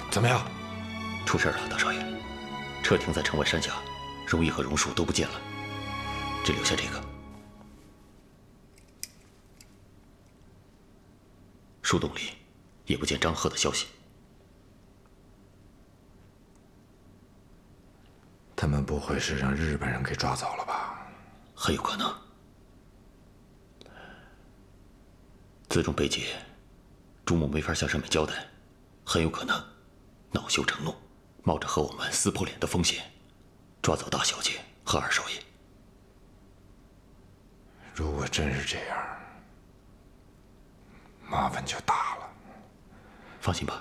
怎么样？ 出事了，大少爷，车停在城外山下，荣毅和榕树都不见了，只留下这个。树洞里也不见张贺的消息。 他们不会是让日本人给抓走了吧？ 很有可能。自重被劫，朱木没法向上面交代，很有可能恼羞成怒，冒着和我们撕破脸的风险，抓走大小姐和二少爷。 如果真是这样，麻烦就大了。 放心吧，